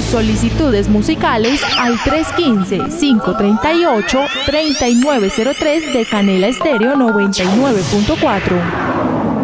solicitudes musicales al 315-538-3903 de Canela Estéreo 99.4.